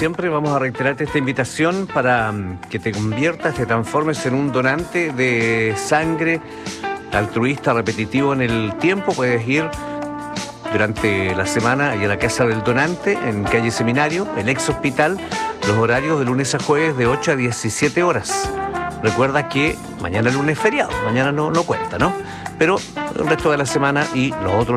siempre, vamos a reiterarte esta invitación para que te conviertas, te transformes en un donante de sangre altruista, repetitivo en el tiempo. Puedes ir durante la semana y a la Casa del Donante en calle Seminario, el ex hospital, los horarios de lunes a jueves de 8 a 17 horas. Recuerda que mañana lunes es feriado, mañana no cuenta, ¿no? Pero el resto de la semana y los otros